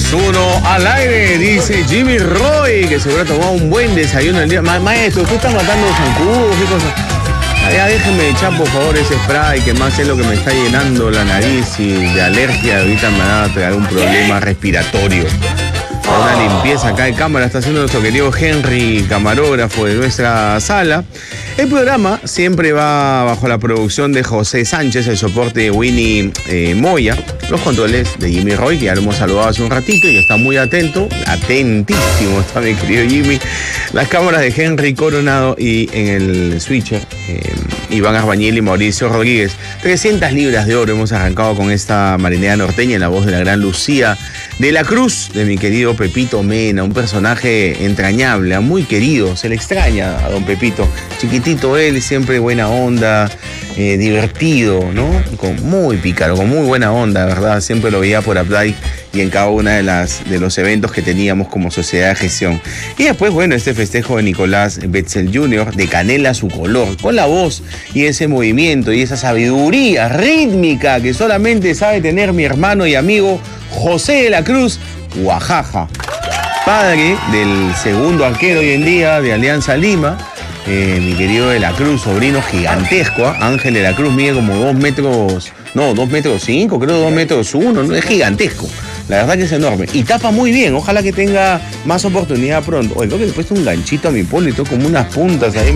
3-1 al aire, dice Jimmy Roy, que seguro ha tomado un buen desayuno el día. Maestro, tú estás matando zancudos y cosas. Ya déjenme echar por favor ese spray, que más es lo que me está llenando la nariz y de alergia. Ahorita me va a pegar un problema respiratorio. Una limpieza acá de cámara está haciendo nuestro querido Henry, camarógrafo de nuestra sala. El programa siempre va bajo la producción de José Sánchez, el soporte de Winnie Moya, los controles de Jimmy Roy, que ya lo hemos saludado hace un ratito y que está muy atento, atentísimo está mi querido Jimmy. Las cámaras de Henry Coronado y en el switcher, Iván Arbañil y Mauricio Rodríguez. 300 libras de oro hemos arrancado con esta marinera norteña en la voz de la gran Lucía de la Cruz, de mi querido Pepito Mena, un personaje entrañable, muy querido, se le extraña a don Pepito, chiquitito él, siempre buena onda, divertido, ¿no? Muy pícaro, con muy buena onda, ¿verdad? Siempre lo veía por Abday y en cada una de los eventos que teníamos como sociedad de gestión. Y después, bueno, este festejo de Nicolás Betzel Jr., de Canela a su color, con la voz y ese movimiento y esa sabiduría rítmica que solamente sabe tener mi hermano y amigo José de la Cruz Guajaja, padre del segundo arquero hoy en día de Alianza Lima, mi querido de la Cruz, sobrino gigantesco, Ángel de la Cruz mide como 2 metros, no, 2 metros 5, creo 2 metros 1, ¿no? Es gigantesco. La verdad que es enorme. Y tapa muy bien. Ojalá que tenga más oportunidad pronto. Oye, creo que le he puesto un ganchito a mi Polito, como unas puntas ahí.